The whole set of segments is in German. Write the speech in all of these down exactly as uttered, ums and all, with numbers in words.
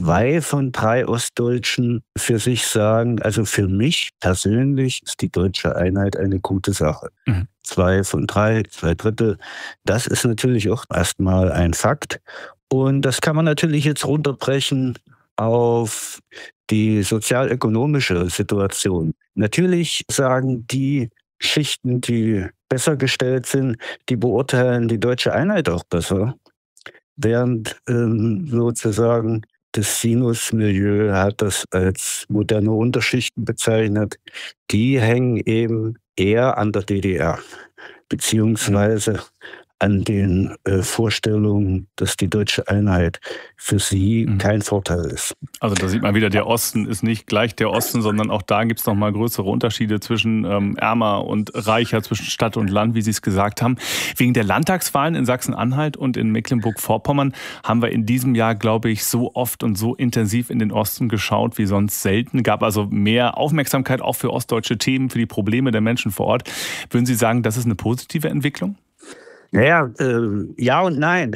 zwei von drei Ostdeutschen für sich sagen, also für mich persönlich ist die deutsche Einheit eine gute Sache. Mhm. Zwei von drei, zwei Drittel, das ist natürlich auch erstmal ein Fakt. Und das kann man natürlich jetzt runterbrechen auf die sozialökonomische Situation. Natürlich sagen die Schichten, die besser gestellt sind, die beurteilen die deutsche Einheit auch besser. Während ähm, sozusagen das Sinus-Milieu hat das als moderne Unterschichten bezeichnet. Die hängen eben eher an der D D R, beziehungsweise an den äh, Vorstellungen, dass die deutsche Einheit für sie mhm. kein Vorteil ist. Also da sieht man wieder, der Osten ist nicht gleich der Osten, sondern auch da gibt es noch mal größere Unterschiede zwischen ähm, ärmer und reicher, zwischen Stadt und Land, wie Sie es gesagt haben. Wegen der Landtagswahlen in Sachsen-Anhalt und in Mecklenburg-Vorpommern haben wir in diesem Jahr, glaube ich, so oft und so intensiv in den Osten geschaut wie sonst selten. Gab also mehr Aufmerksamkeit auch für ostdeutsche Themen, für die Probleme der Menschen vor Ort. Würden Sie sagen, das ist eine positive Entwicklung? Naja, äh, ja und nein.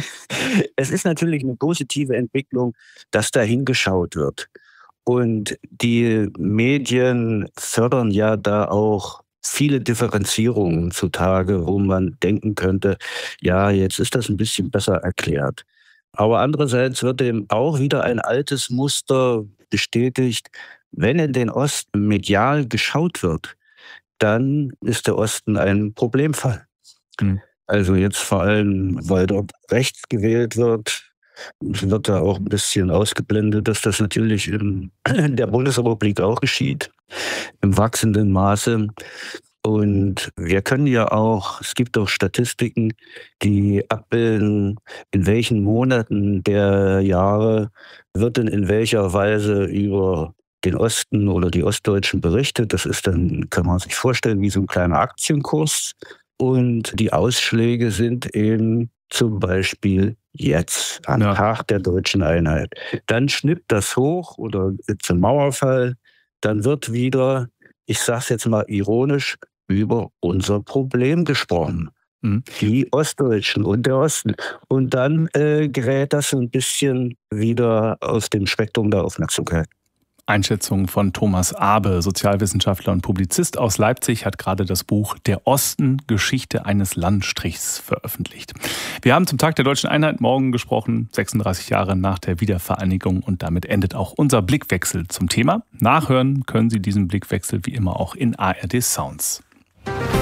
Es ist natürlich eine positive Entwicklung, dass da hingeschaut wird. Und die Medien fördern ja da auch viele Differenzierungen zutage, wo man denken könnte, ja, jetzt ist das ein bisschen besser erklärt. Aber andererseits wird eben auch wieder ein altes Muster bestätigt. Wenn in den Osten medial geschaut wird, dann ist der Osten ein Problemfall. Mhm. Also jetzt vor allem, weil dort rechts gewählt wird, wird da auch ein bisschen ausgeblendet, dass das natürlich in der Bundesrepublik auch geschieht, im wachsenden Maße. Und wir können ja auch, es gibt auch Statistiken, die abbilden, in welchen Monaten der Jahre wird denn in welcher Weise über den Osten oder die Ostdeutschen berichtet. Das ist dann, kann man sich vorstellen, wie so ein kleiner Aktienkurs. Und die Ausschläge sind eben zum Beispiel jetzt, am ja. Tag der deutschen Einheit. Dann schnippt das hoch oder zum Mauerfall. Dann wird wieder, ich sage es jetzt mal ironisch, über unser Problem gesprochen. Mhm. Die Ostdeutschen und der Osten. Und dann äh, gerät das so ein bisschen wieder aus dem Spektrum der Aufmerksamkeit. Einschätzung von Thomas Abe, Sozialwissenschaftler und Publizist aus Leipzig, hat gerade das Buch Der Osten, Geschichte eines Landstrichs veröffentlicht. Wir haben zum Tag der deutschen Einheit morgen gesprochen, sechsunddreißig Jahre nach der Wiedervereinigung, und damit endet auch unser Blickwechsel zum Thema. Nachhören können Sie diesen Blickwechsel wie immer auch in A R D Sounds.